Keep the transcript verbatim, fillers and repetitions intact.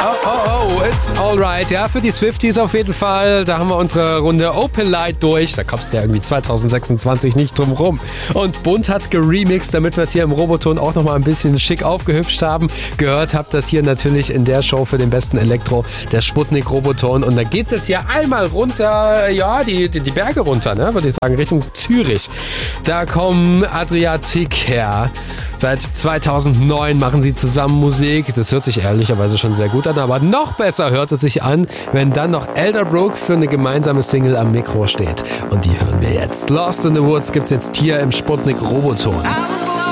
Oh, oh, oh, it's alright. Ja, für die Swifties auf jeden Fall. Da haben wir unsere Runde Open Light durch. Da kommst du ja irgendwie zwanzig sechsundzwanzig nicht drum rum. Und Bund hat geremixed, damit wir es hier im Roboton auch nochmal ein bisschen schick aufgehübscht haben. Gehört habt das hier natürlich in der Show für den besten Elektro, der Sputnik Roboton. Und da geht's jetzt hier einmal runter, ja, die, die, die Berge runter, ne, würde ich sagen, Richtung Zürich. Da kommen Adriatic her. Seit zweitausendneun machen sie zusammen Musik. Das hört sich ehrlicherweise schon sehr gut an, aber noch besser hört es sich an, wenn dann noch Elderbrook für eine gemeinsame Single am Mikro steht. Und die hören wir jetzt. Lost in the Woods gibt's jetzt hier im Sputnik Roboton.